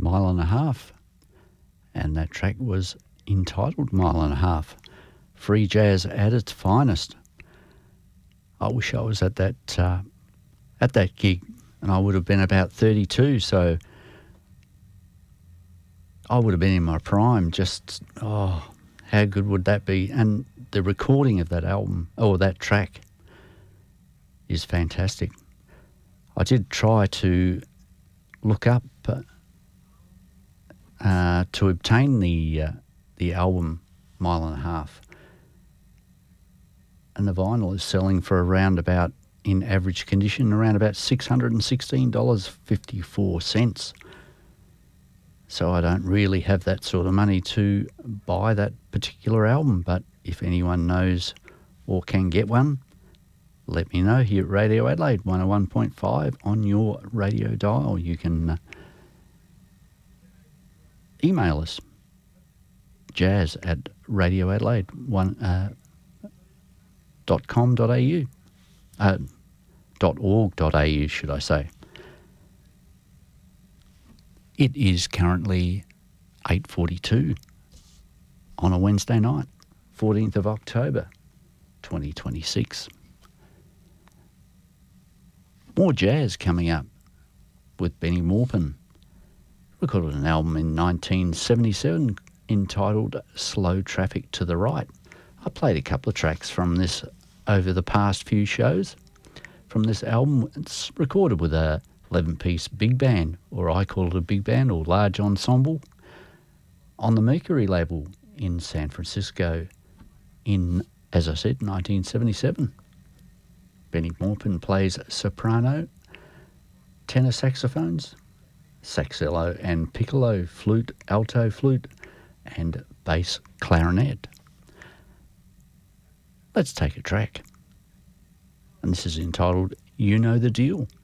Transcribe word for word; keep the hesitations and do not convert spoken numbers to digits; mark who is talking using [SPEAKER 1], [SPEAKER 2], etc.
[SPEAKER 1] Mile and a Half, and that track was entitled Mile and a Half. Free jazz at its finest. I wish I was at that uh, at that gig, and I would have been about thirty-two, so I would have been in my prime. Just, oh, how good would that be? And the recording of that album, or that track, is fantastic. I did try to look up uh, uh, to obtain the uh, the album Mile and a Half, and the vinyl is selling for around about, in average condition, around about six hundred sixteen dollars and fifty-four cents. So I don't really have that sort of money to buy that particular album, but if anyone knows or can get one, let me know here at Radio Adelaide one oh one point five on your radio dial. You can uh, email us, jazz at Radio Adelaide one, uh, dot com dot a u, uh, dot org dot a u, should I say. It is currently eight forty-two on a Wednesday night, fourteenth of October, twenty twenty-six. More jazz coming up with Benny Maupin. Recorded an album in nineteen seventy-seven entitled Slow Traffic to the Right. I played a couple of tracks from this over the past few shows. From this album, it's recorded with a eleven-piece big band, or I call it a big band, or large ensemble, on the Mercury label in San Francisco in, as I said, nineteen seventy-seven. Benny Maupin plays soprano, tenor saxophones, saxello and piccolo, flute, alto flute, and bass clarinet. Let's take a track. And this is entitled You Know the Deal.